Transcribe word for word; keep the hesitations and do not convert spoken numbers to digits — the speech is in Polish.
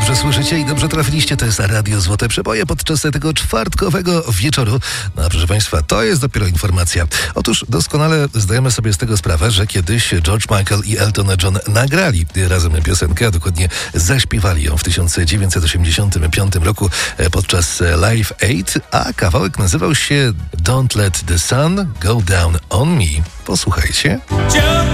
dobrze słyszycie i dobrze trafiliście. To jest Radio Złote Przeboje podczas tego czwartkowego wieczoru. No a proszę Państwa, to jest dopiero informacja. Otóż doskonale zdajemy sobie z tego sprawę, że kiedyś George Michael i Elton John nagrali razem piosenkę, a dokładnie zaśpiewali ją w tysiąc dziewięćset osiemdziesiątym piątym roku podczas Live Aid, a kawałek nazywał się Don't Let the Sun Go Down on Me. Posłuchajcie.